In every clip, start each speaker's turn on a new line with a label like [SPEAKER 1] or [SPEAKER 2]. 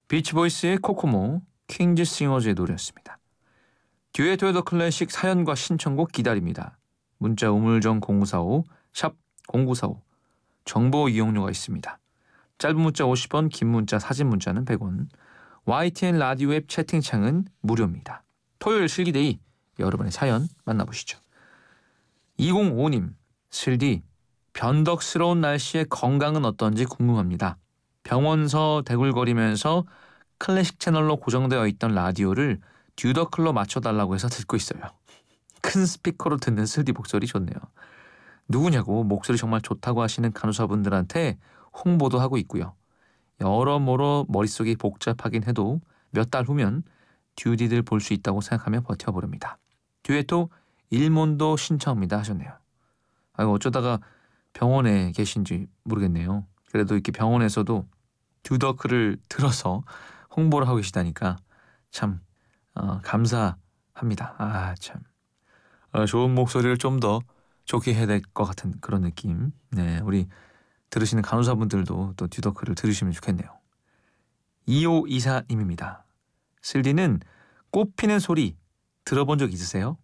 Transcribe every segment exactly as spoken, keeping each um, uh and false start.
[SPEAKER 1] 비치보이스의 코코모, 킹즈 싱어즈의 노래였습니다. 듀엣 더 클래식 사연과 신청곡 기다립니다. 문자 우물정 공구사오, 샵 공구사오. 정보 이용료가 있습니다. 짧은 문자 오십 원, 긴 문자 사진 문자는 백 원. 와이티엔 라디오 앱 채팅창은 무료입니다. 토요일 슬기데이 여러분의 사연 만나보시죠. 이공오님, 슬디 변덕스러운 날씨에 건강은 어떤지 궁금합니다. 병원서 대굴거리면서 클래식 채널로 고정되어 있던 라디오를 듀더클로 맞춰달라고 해서 듣고 있어요. 큰 스피커로 듣는 슬디 목소리 좋네요. 누구냐고 목소리 정말 좋다고 하시는 간호사분들한테 홍보도 하고 있고요. 여러모로 머릿속이 복잡하긴 해도 몇 달 후면 듀디들 볼 수 있다고 생각하며 버텨보렵니다. 듀엣도 일몬도 신청합니다 하셨네요. 아이고 어쩌다가 병원에 계신지 모르겠네요. 그래도 이렇게 병원에서도 듀더클을 들어서 홍보를 하고 계시다니까 참 어, 감사합니다. 아 참 어, 좋은 목소리를 좀 더 좋게 해야 될 것 같은 그런 느낌. 네, 우리 들으시는 간호사분들도 또 듀더클을 들으시면 좋겠네요. 이오이사님입니다. 슬디는 꽃 피는 소리 들어본 적 있으세요?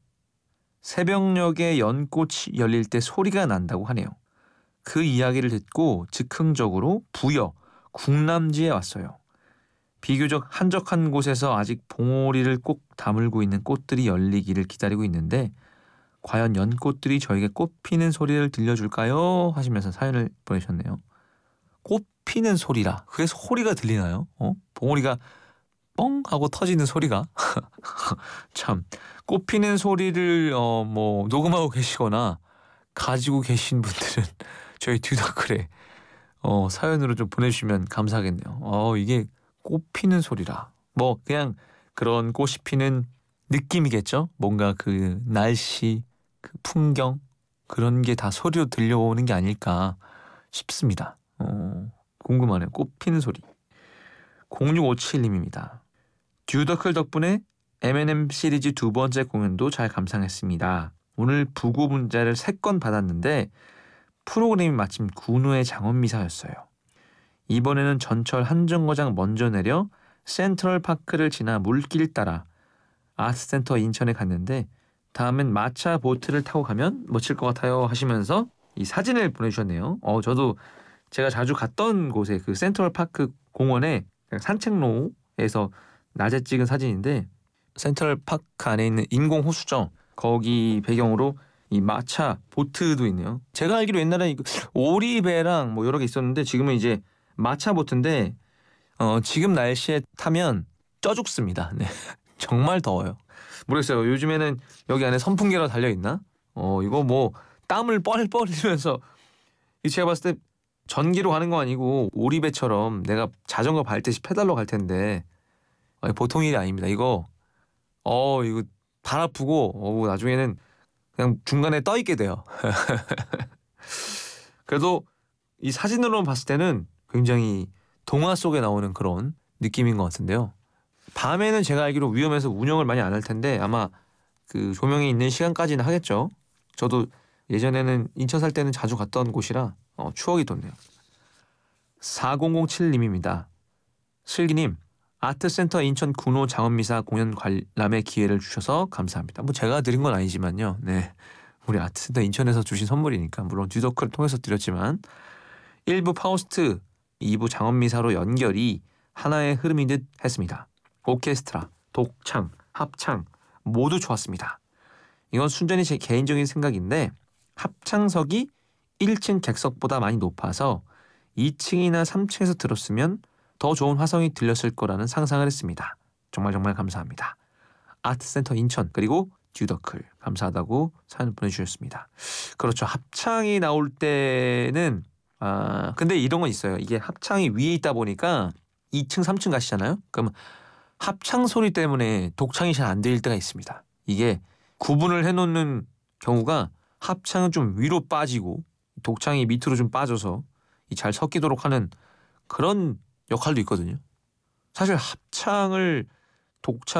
[SPEAKER 1] 새벽녘에 연꽃이 열릴 때 소리가 난다고 하네요. 그 이야기를 듣고 즉흥적으로 부여, 궁남지에 왔어요. 비교적 한적한 곳에서 아직 봉오리를 꼭 다물고 있는 꽃들이 열리기를 기다리고 있는데 과연 연꽃들이 저에게 꽃 피는 소리를 들려줄까요? 하시면서 사연을 보내셨네요. 꽃 피는 소리라. 그게 소리가 들리나요? 어? 봉오리가 뻥 하고 터지는 소리가 참 꽃 피는 소리를 어 뭐 녹음하고 계시거나 가지고 계신 분들은 저희 듀더클에 어 사연으로 좀 보내주시면 감사하겠네요. 어 이게 꽃 피는 소리라. 뭐 그냥 그런 꽃이 피는 느낌이겠죠. 뭔가 그 날씨, 그 풍경 그런 게 다 소리로 들려오는 게 아닐까 싶습니다. 어 궁금하네요. 꽃 피는 소리. 공육오칠님입니다. 듀더클 덕분에 엠앤엠 시리즈 두 번째 공연도 잘 감상했습니다. 오늘 부고 문자를 세 건 받았는데 프로그램이 마침 군우의 장원미사였어요. 이번에는 전철 한정거장 먼저 내려 센트럴파크를 지나 물길 따라 아트센터 인천에 갔는데 다음엔 마차 보트를 타고 가면 멋질 것 같아요 하시면서 이 사진을 보내주셨네요. 어 저도 제가 자주 갔던 곳에 그 센트럴파크 공원에 산책로에서 낮에 찍은 사진인데 센트럴파크 안에 있는 인공호수죠. 거기 배경으로 이 마차 보트도 있네요. 제가 알기로 옛날에 오리배랑 뭐 여러 개 있었는데 지금은 이제 마차 보트인데 어 지금 날씨에 타면 쪄 죽습니다. 네. 정말 더워요. 모르겠어요. 요즘에는 여기 안에 선풍기가 달려 있나? 어 이거 뭐 땀을 뻘뻘 흘리면서 제가 봤을 때 전기로 가는 거 아니고 오리배처럼 내가 자전거 밟듯이 페달로 갈 텐데 보통 일이 아닙니다. 이거 어 이거 발 아프고 어 나중에는 그냥 중간에 떠 있게 돼요. 그래도 이 사진으로 봤을 때는 굉장히 동화 속에 나오는 그런 느낌인 것 같은데요. 밤에는 제가 알기로 위험해서 운영을 많이 안 할 텐데 아마 그 조명이 있는 시간까지는 하겠죠. 저도 예전에는 인천 살 때는 자주 갔던 곳이라 어, 추억이 돋네요. 사공공칠님입니다. 슬기님, 아트센터 인천 군호 장원미사 공연 관람의 기회를 주셔서 감사합니다. 뭐 제가 드린 건 아니지만요. 네, 우리 아트센터 인천에서 주신 선물이니까 물론 듀더클을 통해서 드렸지만 일 부 파우스트, 이 부 장원미사로 연결이 하나의 흐름인 듯 했습니다. 오케스트라, 독창, 합창 모두 좋았습니다. 이건 순전히 제 개인적인 생각인데 합창석이 일 층 객석보다 많이 높아서 이 층이나 삼 층에서 들었으면 더 좋은 화성이 들렸을 거라는 상상을 했습니다. 정말 정말 감사합니다. 아트센터 인천 그리고 듀더클 감사하다고 사연 보내주셨습니다. 그렇죠. 합창이 나올 때는 아 근데 이런 건 있어요. 이게 합창이 위에 있다 보니까 이 층 삼 층 가시잖아요. 그러면 합창 소리 때문에 독창이 잘 안 들릴 때가 있습니다. 이게 구분을 해놓는 경우가 합창은 좀 위로 빠지고 독창이 밑으로 좀 빠져서 잘 섞이도록 하는 그런 역할도 있거든요. 사실 합창을 독창